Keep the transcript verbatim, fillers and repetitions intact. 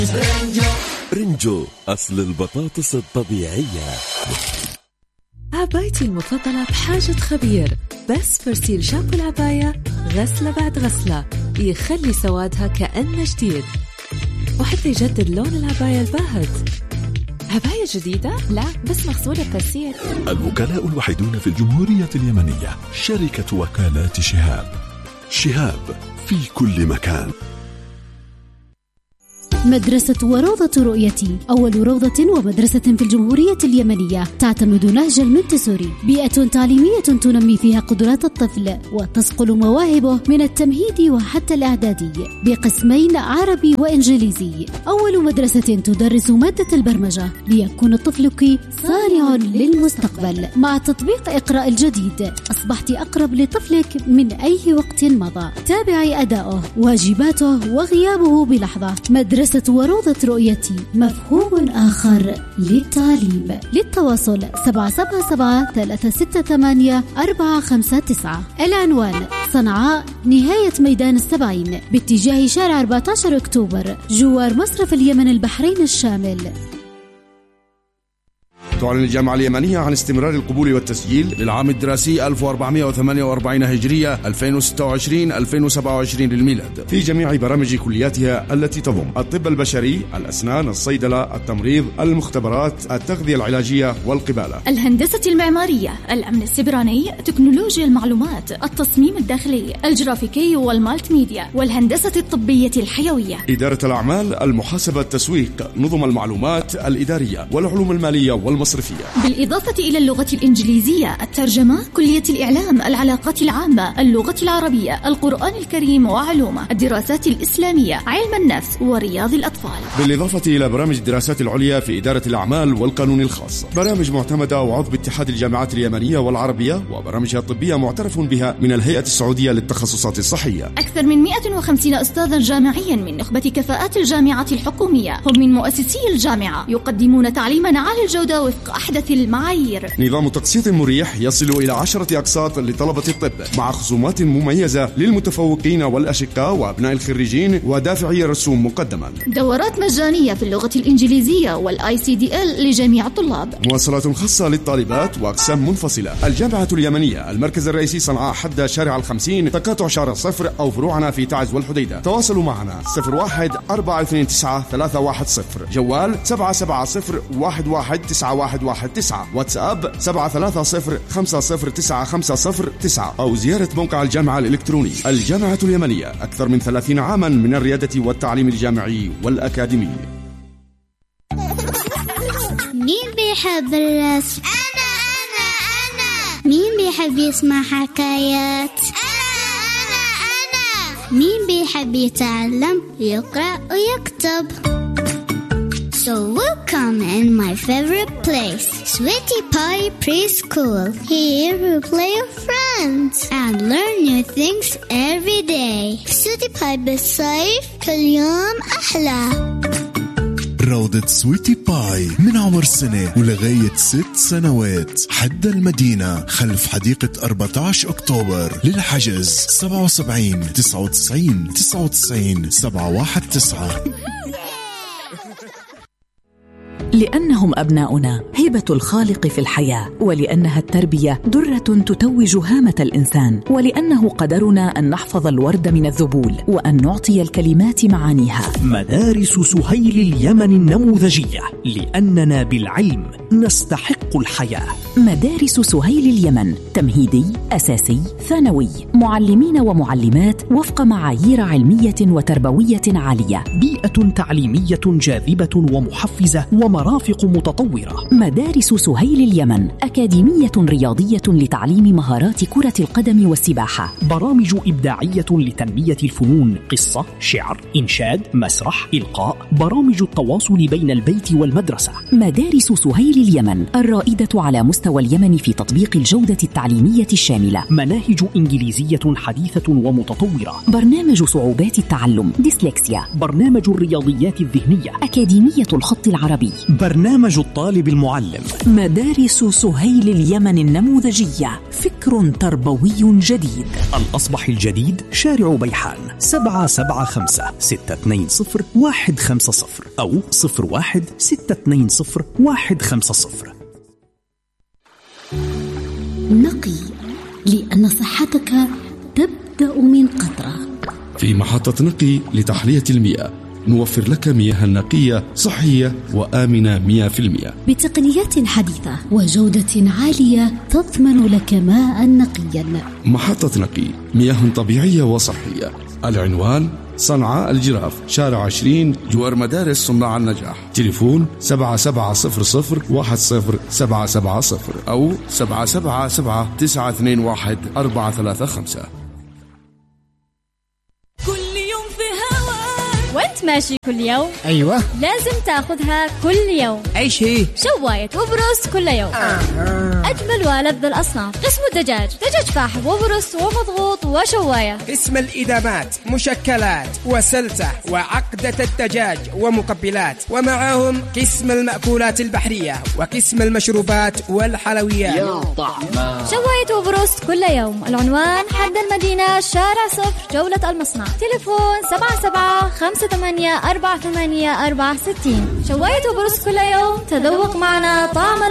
رنجو أصل البطاطس الطبيعية. عبايتي المفضلة بحاجة خبير، بس فرسيل شامبو العباية غسلة بعد غسلة يخلي سوادها كأنه جديد، وحتى يجدد لون العباية الباهت. عباية جديدة؟ لا، بس مغسولة بفرسيل. الوكلاء الوحيدون في الجمهورية اليمنية شركة وكالات شهاب. شهاب في كل مكان. مدرسة وروضة رؤيتي، أول روضة ومدرسة في الجمهورية اليمنية تعتمد نهج المنتسوري، بيئة تعليمية تنمي فيها قدرات الطفل وتصقل مواهبه من التمهيدي وحتى الإعدادي بقسمين عربي وإنجليزي. أول مدرسة تدرس مادة البرمجة ليكون طفلك صانع للمستقبل. مع تطبيق إقراء الجديد أصبحت أقرب لطفلك من أي وقت مضى. تابعي أداؤه، واجباته وغيابه بلحظة. مدرسة وروضة رؤيتي، مفهوم آخر للتعليم. للتواصل سبعة سبعة سبعة ثلاثة ستة ثمانية أربعة خمسة تسعة. العنوان صنعاء، نهاية ميدان السبعين، باتجاه شارع أربعة عشر أكتوبر، جوار مصرف اليمن البحرين الشامل. تعلن الجامعة اليمنية عن استمرار القبول والتسجيل للعام الدراسي ألف وأربعمائة وثمانية وأربعين هجرية ألفين وستة وعشرين ألفين وسبعة وعشرين للميلاد في جميع برامج كلياتها التي تضم الطب البشري، الأسنان، الصيدلة، التمريض، المختبرات، التغذية العلاجية والقبالة، الهندسة المعمارية، الأمن السيبراني، تكنولوجيا المعلومات، التصميم الداخلي، الجرافيكي والمالتي ميديا، والهندسة الطبية الحيوية، إدارة الأعمال، المحاسبة، التسويق، نظم المعلومات الإدارية والعلوم المالية والمصرفية، بالإضافة إلى اللغة الإنجليزية، الترجمة، كلية الإعلام، العلاقات العامة، اللغة العربية، القرآن الكريم وعلومه، الدراسات الإسلامية، علم النفس ورياض الأطفال، بالإضافة إلى برامج الدراسات العليا في إدارة الأعمال والقانون الخاص، برامج معتمدة وعضو باتحاد الجامعات اليمنية والعربية، وبرامجها الطبية معترف بها من الهيئة السعودية للتخصصات الصحية. أكثر من مئة وخمسين أستاذا جامعيا من نخبة كفاءات الجامعات الحكومية، هم من مؤسسي الجامعة، يقدمون تعليما عالي الجودة وفق أحدث المعايير. نظام تقسيط مريح يصل إلى عشرة أقساط لطلبة الطب، مع خصومات مميزة للمتفوقين والأشقاء وأبناء الخريجين ودافعي الرسوم مقدما. دورات مجانية في اللغة الإنجليزية والآي سي دي إل لجميع الطلاب. مواصلات خاصة للطالبات وأقسام منفصلة. الجامعة اليمنية، المركز الرئيسي صنعاء حد شارع الخمسين، تقاطع شارع صفر، أو فروعنا في تعز والحديدة. تواصلوا معنا صفر واحد أربعة اثنين تسعة ثلاثة واحد صفر، جوال سبعة سبعة صفر واحد واحد تسعة واحد واحد تسعة، واتساب سبعة ثلاثة صفر خمسة صفر تسعة خمسة صفر تسعة، أو زيارة موقع الجامعة الإلكتروني. الجامعة اليمنية، أكثر من ثلاثين عاما من الريادة والتعليم الجامعي والأكاديمي. مين بيحب الرسم؟ أنا أنا أنا. مين بيحب يسمع حكايات؟ أنا أنا أنا. مين بيحب يتعلم يقرأ ويكتب؟ So welcome in my favorite place, Sweetie Pie Preschool. Here we play with friends and learn new things every day. Sweetie Pie بالصيف كل يوم أحلى. روضة سويتي باي من عمر سنة ولغاية ست سنوات، حد المدينة خلف حديقة أربعة عشر أكتوبر. للحجز سبعة وسبعين تسعة وتسعين تسعة وتسعين سبعة واحد تسعة. لأنهم أبناؤنا هبة الخالق في الحياة، ولأنها التربية درة تتوج هامة الإنسان، ولأنه قدرنا أن نحفظ الورد من الذبول وأن نعطي الكلمات معانيها. مدارس سهيل اليمن النموذجية، لأننا بالعلم نستحق الحياة. مدارس سهيل اليمن، تمهيدي، أساسي، ثانوي، معلمين ومعلمات وفق معايير علمية وتربوية عالية، بيئة تعليمية جاذبة ومحفزة ومرافق متطورة. مدارس سهيل اليمن، أكاديمية رياضية لتعليم مهارات كرة القدم والسباحة، برامج إبداعية لتنمية الفنون، قصة، شعر، إنشاد، مسرح، إلقاء، برامج التواصل بين البيت والمدرسة. مدارس سهيل اليمن، الرائدة على مستوى اليمن في تطبيق الجودة التعليمية الشاملة. مناهج إنجليزية حديثة ومتطورة. برنامج صعوبات التعلم ديسلكسيا. برنامج الرياضيات الذهنية. أكاديمية الخط العربي. برنامج الطالب المعلم. مدارس سهيل اليمن النموذجية، فكر تربوي جديد. الأصبح الجديد شارع بيحان، سبعة سبعة خمسة ستة اثنين صفر واحد خمسة صفر أو صفر واحد ستة اثنين صفر واحد خمسة صفر. نقي، لأن صحتك تبدأ من قطرة. في محطة نقي لتحلية المياه نوفر لك مياه نقية صحية وآمنة مئة بالمئة بتقنيات حديثة وجودة عالية تضمن لك ماء نقيا. محطة نقي، مياه طبيعية وصحية. العنوان صنعاء الجراف، شارع عشرين، جوار مدارس صناع النجاح. تليفون سبعة سبعة صفر صفر واحد صفر سبعة سبعة صفر أو سبعة سبعة سبعة تسعة اثنين واحد أربعة ثلاثة خمسة. وانت ماشي كل يوم، أيوة لازم تاخذها كل يوم. أيش هي؟ شواية وبروست كل يوم. آه. أجمل ولذ الأصناف. قسم الدجاج، دجاج فاحم وبروست ومضغوط وشواية. قسم الإدامات، مشكلات وسلتة وعقدة الدجاج ومقبلات، ومعهم قسم المأكولات البحرية وقسم المشروبات والحلويات. يا طعمة. شواية وبروست كل يوم. العنوان حد المدينة، شارع صفر، جولة المصنع. تليفون سبعة سبعة خمسة ثمانية أربعة ثمانية أربعة ستين. شواية وبروست كل يوم، تذوق معنا طعم